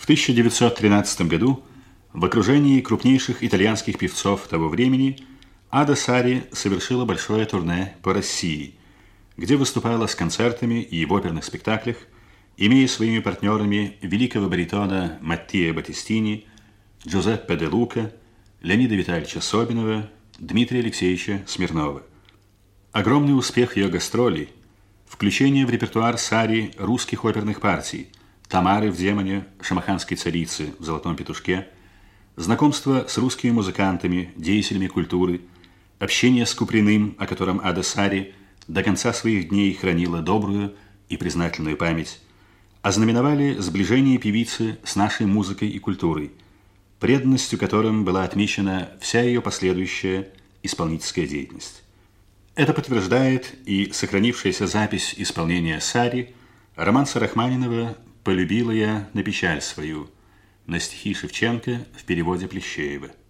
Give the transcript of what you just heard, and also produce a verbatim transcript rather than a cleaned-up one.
В тысяча девятьсот тринадцатом году в окружении крупнейших итальянских певцов того времени Ада Сари совершила большое турне по России, где выступала с концертами и в оперных спектаклях, имея своими партнерами великого баритона Маттиа Баттистини, Джузеппе де Лука, Леонида Витальевича Собинова, Дмитрия Алексеевича Смирнова. Огромный успех ее гастролей, включение в репертуар Сари русских оперных партий «Тамары в демоне», «Шамаханской царицы» в «Золотом петушке», знакомство с русскими музыкантами, деятелями культуры, общение с Куприным, о котором Ада Сари до конца своих дней хранила добрую и признательную память, ознаменовали сближение певицы с нашей музыкой и культурой, преданностью которым была отмечена вся ее последующая исполнительская деятельность. Это подтверждает и сохранившаяся запись исполнения Сари романса Рахманинова «Полюбила я на печаль свою» на стихи Шевченко в переводе Плещеева.